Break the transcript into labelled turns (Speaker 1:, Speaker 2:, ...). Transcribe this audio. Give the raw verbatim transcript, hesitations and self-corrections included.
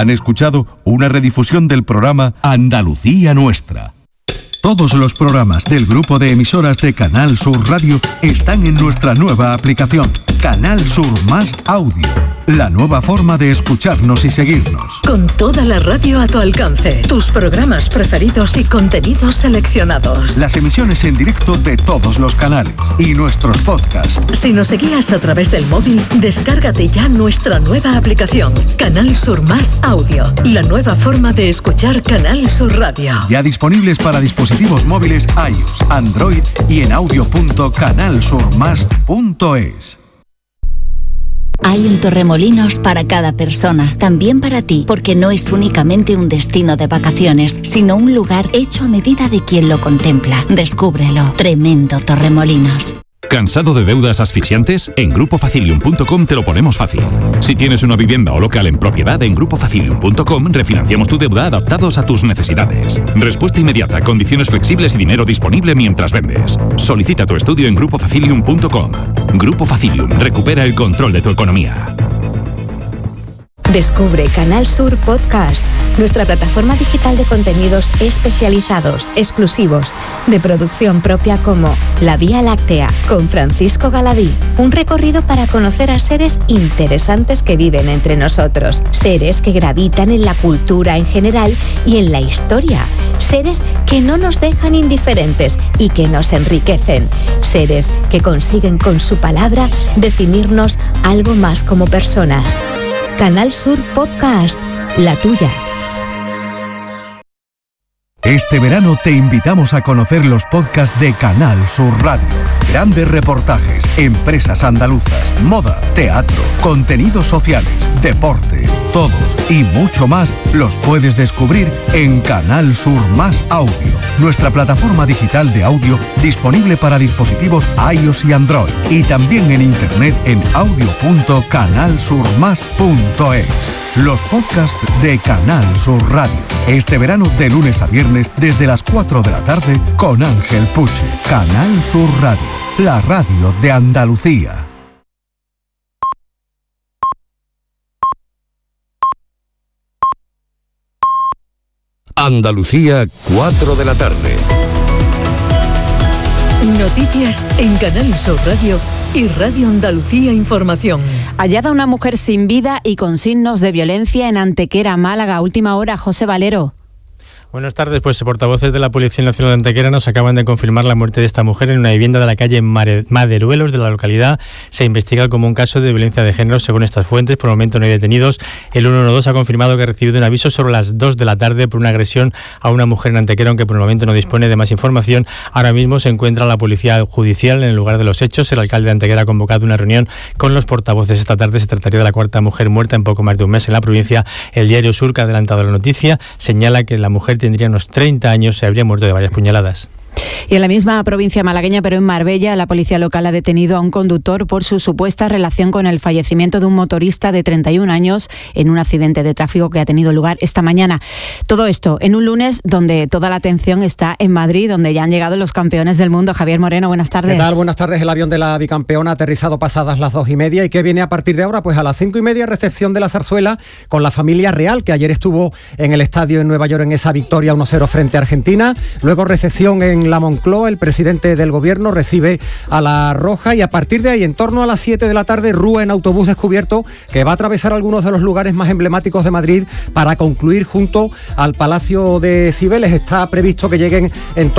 Speaker 1: Han escuchado una redifusión del programa Andalucía Nuestra. Todos los programas del grupo de emisoras de Canal Sur Radio están en nuestra nueva aplicación, Canal Sur Más Audio, la nueva forma de escucharnos y seguirnos.
Speaker 2: Con toda la radio a tu alcance, tus programas preferidos y contenidos seleccionados.
Speaker 1: Las emisiones en directo de todos los canales y nuestros podcasts.
Speaker 2: Si nos seguías a través del móvil, descárgate ya nuestra nueva aplicación, Canal Sur Más Audio, la nueva forma de escuchar Canal Sur Radio.
Speaker 1: Ya disponibles para dispositivos móviles iOS, Android y en audio punto canal sur más punto es.
Speaker 3: Hay un Torremolinos para cada persona, también para ti, porque no es únicamente un destino de vacaciones, sino un lugar hecho a medida de quien lo contempla. Descúbrelo. Tremendo Torremolinos.
Speaker 4: ¿Cansado de deudas asfixiantes? En grupo facilium punto com te lo ponemos fácil. Si tienes una vivienda o local en propiedad, en grupo facilium punto com refinanciamos tu deuda adaptados a tus necesidades. Respuesta inmediata, condiciones flexibles y dinero disponible mientras vendes. Solicita tu estudio en grupo facilium punto com. Grupo Facilium, recupera el control de tu economía.
Speaker 5: Descubre Canal Sur Podcast, nuestra plataforma digital de contenidos especializados, exclusivos, de producción propia como La Vía Láctea, con Francisco Galadí. Un recorrido para conocer a seres interesantes que viven entre nosotros, seres que gravitan en la cultura en general y en la historia, seres que no nos dejan indiferentes y que nos enriquecen, seres que consiguen con su palabra definirnos algo más como personas. Canal Sur Podcast, la tuya.
Speaker 1: Este verano te invitamos a conocer los podcasts de Canal Sur Radio. Grandes reportajes, empresas andaluzas, moda, teatro, contenidos sociales, deporte, todos y mucho más los puedes descubrir en Canal Sur Más Audio, nuestra plataforma digital de audio disponible para dispositivos iOS y Android y también en internet en audio punto canal sur más punto es. Los podcasts de Canal Sur Radio. Este verano de lunes a viernes desde las cuatro de la tarde con Ángel Puche. Canal Sur Radio, la radio de Andalucía.
Speaker 6: Andalucía, cuatro de la tarde.
Speaker 2: Noticias en Canal Sur Radio y Radio Andalucía Información.
Speaker 7: Hallada una mujer sin vida y con signos de violencia en Antequera, Málaga. Última hora, José Valero.
Speaker 8: Buenas tardes, pues portavoces de la Policía Nacional de Antequera nos acaban de confirmar la muerte de esta mujer en una vivienda de la calle Maderuelos de la localidad. Se investiga como un caso de violencia de género según estas fuentes. Por el momento no hay detenidos. El ciento doce ha confirmado que ha recibido un aviso sobre las dos de la tarde por una agresión a una mujer en Antequera, aunque por el momento no dispone de más información. Ahora mismo se encuentra la Policía Judicial en el lugar de los hechos. El alcalde de Antequera ha convocado una reunión con los portavoces esta tarde. Se trataría de la cuarta mujer muerta en poco más de un mes en la provincia. El diario Sur, que ha adelantado la noticia, señala que la mujer tendría unos treinta años, se habría muerto de varias puñaladas.
Speaker 7: Y en la misma provincia malagueña, pero en Marbella, la policía local ha detenido a un conductor por su supuesta relación con el fallecimiento de un motorista de treinta y un años en un accidente de tráfico que ha tenido lugar esta mañana. Todo esto en un lunes donde toda la atención está en Madrid, donde ya han llegado los campeones del mundo. Javier Moreno, buenas tardes.
Speaker 9: ¿Qué tal? Buenas tardes. El avión de la bicampeona ha aterrizado pasadas las dos y media. ¿Y qué viene a partir de ahora? Pues a las cinco y media, recepción de la zarzuela con la familia real, que ayer estuvo en el estadio en Nueva York en esa victoria uno cero frente a Argentina. Luego recepción en la Moncloa, el presidente del gobierno recibe a la Roja y a partir de ahí, en torno a las siete de la tarde, rúa en autobús descubierto que va a atravesar algunos de los lugares más emblemáticos de Madrid para concluir junto al Palacio de Cibeles. Está previsto que lleguen en torno